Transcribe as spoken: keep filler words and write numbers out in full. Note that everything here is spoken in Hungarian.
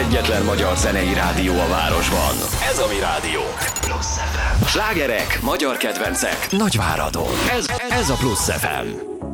egyetlen magyar zenei rádió a városban. Ez a Mi Rádió. Plusz ef em. Slágerek, magyar kedvencek, Nagyváradon. Ez, ez a Plusz ef em.